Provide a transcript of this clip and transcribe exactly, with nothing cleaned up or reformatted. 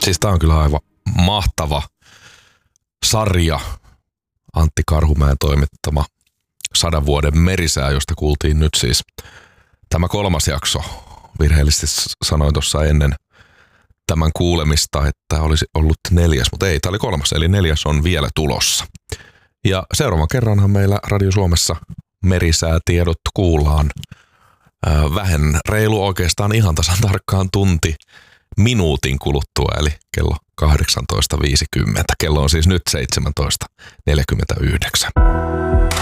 Siis tää on kyllä aivan mahtava sarja. Antti Karhumäen toimittama sadan vuoden merisää, josta kuultiin nyt siis tämä kolmas jakso. Virheellisesti sanoin tuossa ennen tämän kuulemista, että olisi ollut neljäs, mutta ei, tämä oli kolmas, eli neljäs on vielä tulossa. Ja seuraavan kerranhan meillä Radio Suomessa merisäätiedot kuullaan ää, vähän reilu oikeastaan ihan tasan tarkkaan tunti minuutin kuluttua, eli kello kahdeksantoista viisikymmentä. Kello on siis nyt seitsemäntoista neljäkymmentäyhdeksän.